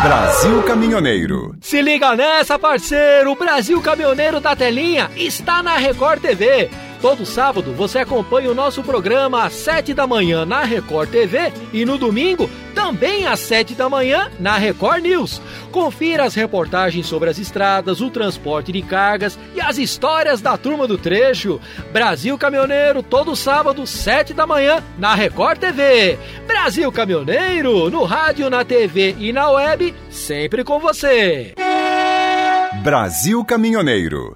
Brasil Caminhoneiro. Se liga nessa, parceiro! O Brasil Caminhoneiro da Telinha está na Record TV. Todo sábado você acompanha o nosso programa às 7 da manhã na Record TV e no domingo também às 7 da manhã na Record News. Confira as reportagens sobre as estradas, o transporte de cargas e as histórias da turma do trecho. Brasil Caminhoneiro, todo sábado, 7 da manhã na Record TV. Brasil Caminhoneiro, no rádio, na TV e na web, sempre com você. Brasil Caminhoneiro.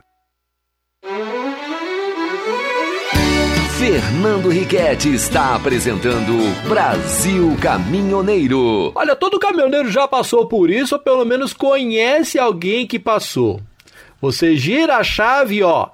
Fernando Riquetti está apresentando Brasil Caminhoneiro. Olha, todo caminhoneiro já passou por isso, ou pelo menos conhece alguém que passou. Você gira a chave, ó,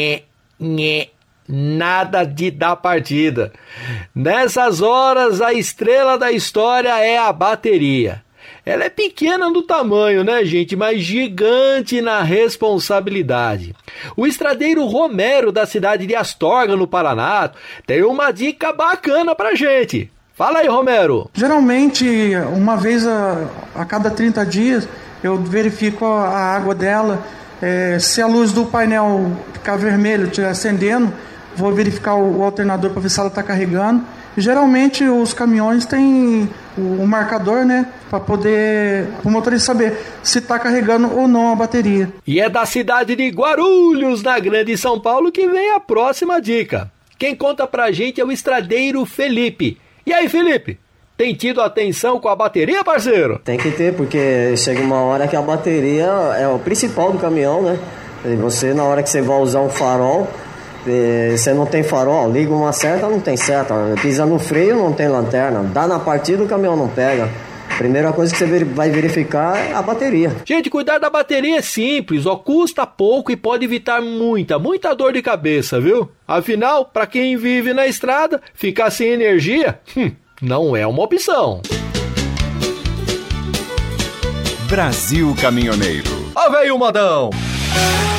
nada de dar partida. Nessas horas, a estrela da história é a bateria. Ela é pequena no tamanho, né, gente? Mas gigante na responsabilidade. O estradeiro Romero, da cidade de Astorga, no Paraná, tem uma dica bacana pra gente. Fala aí, Romero. Geralmente, uma vez a cada 30 dias, eu verifico a água dela. Se a luz do painel ficar vermelho, estiver acendendo, vou verificar o alternador para ver se ela está carregando. Geralmente os caminhões têm o marcador, né, para poder o motorista saber se está carregando ou não a bateria. E é da cidade de Guarulhos, na Grande São Paulo, que vem a próxima dica. Quem conta pra gente é o estradeiro Felipe. E aí, Felipe? Tem tido atenção com a bateria, parceiro? Tem que ter, porque chega uma hora que a bateria é o principal do caminhão, né? E você, na hora que você vai usar um farol, você não tem farol, liga uma seta, não tem seta, pisa no freio, não tem lanterna, dá na partida, o caminhão não pega. Primeira coisa que você vai verificar é a bateria. Gente, cuidar da bateria é simples, ó, custa pouco e pode evitar muita dor de cabeça, viu? Afinal, para quem vive na estrada, ficar sem energia, não é uma opção. Brasil Caminhoneiro. Ó, veio o modão!